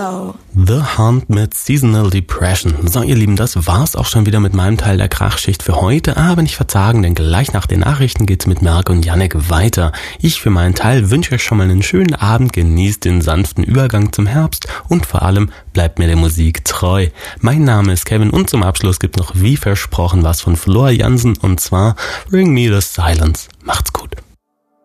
Show. The Hunt mit Seasonal Depression. So, ihr Lieben, das war's auch schon wieder mit meinem Teil der Krachschicht für heute. Aber nicht verzagen, denn gleich nach den Nachrichten geht's mit Merk und Jannik weiter. Ich für meinen Teil wünsche euch schon mal einen schönen Abend, genießt den sanften Übergang zum Herbst und vor allem bleibt mir der Musik treu. Mein Name ist Kevin und zum Abschluss gibt's noch wie versprochen was von Floor Jansen und zwar Bring Me the Silence. Macht's gut.